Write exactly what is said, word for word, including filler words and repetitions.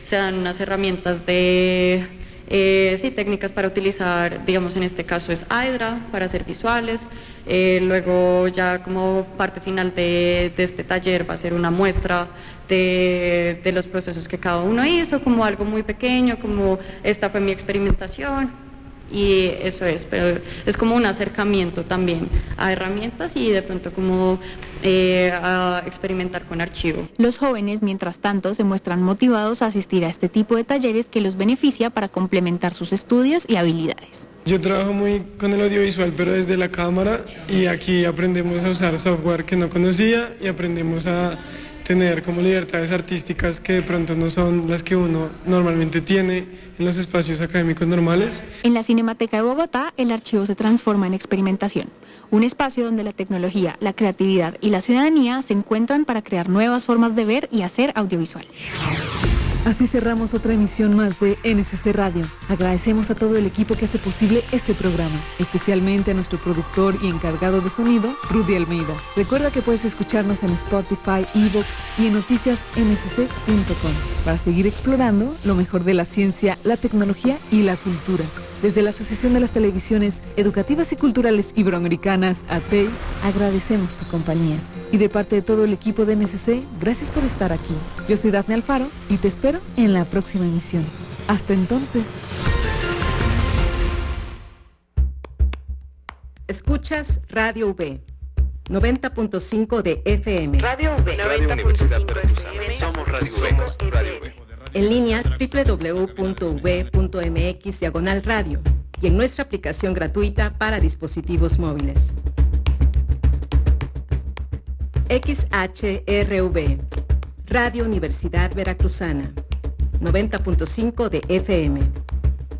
se dan unas herramientas de, eh, sí, técnicas para utilizar, digamos en este caso es Hydra, para hacer visuales. Eh, luego ya como parte final de, de este taller va a ser una muestra de, de los procesos que cada uno hizo, como algo muy pequeño, como esta fue mi experimentación. Y eso es, pero es como un acercamiento también a herramientas y de pronto como eh, a experimentar con archivo. Los jóvenes, mientras tanto, se muestran motivados a asistir a este tipo de talleres que los beneficia para complementar sus estudios y habilidades. Yo trabajo muy con el audiovisual, pero desde la cámara, y aquí aprendemos a usar software que no conocía y aprendemos a tener como libertades artísticas que de pronto no son las que uno normalmente tiene en los espacios académicos normales. En la Cinemateca de Bogotá, el archivo se transforma en experimentación, un espacio donde la tecnología, la creatividad y la ciudadanía se encuentran para crear nuevas formas de ver y hacer audiovisual. Así cerramos otra emisión más de N S C Radio. Agradecemos a todo el equipo que hace posible este programa, especialmente a nuestro productor y encargado de sonido, Rudy Almeida. Recuerda que puedes escucharnos en Spotify, iVoox y en noticias ene ese ce punto com para seguir explorando lo mejor de la ciencia, la tecnología y la cultura. Desde la Asociación de las Televisiones Educativas y Culturales Iberoamericanas, A T E I, agradecemos tu compañía. Y de parte de todo el equipo de N S C, gracias por estar aquí. Yo soy Dafne Alfaro y te espero en la próxima emisión. Hasta entonces. Escuchas Radio V, noventa punto cinco de F M. Radio V, Radio Universidad Veracruzana. Somos Radio V. Radio V. En línea doble u doble u doble u punto v punto eme equis diagonal radio y en nuestra aplicación gratuita para dispositivos móviles. X H R V, Radio Universidad Veracruzana, noventa punto cinco de F M.